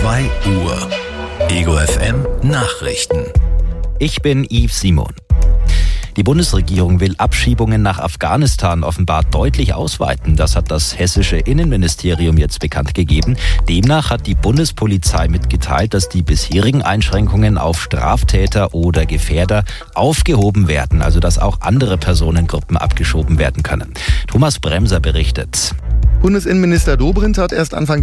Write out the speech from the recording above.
2 Uhr. Ego FM Nachrichten. Ich bin Yves Simon. Die Bundesregierung will Abschiebungen nach Afghanistan offenbar deutlich ausweiten. Das hat das hessische Innenministerium jetzt bekannt gegeben. Demnach hat die Bundespolizei mitgeteilt, dass die bisherigen Einschränkungen auf Straftäter oder Gefährder aufgehoben werden, also dass auch andere Personengruppen abgeschoben werden können. Thomas Bremser berichtet. Bundesinnenminister Dobrindt hat erst Anfang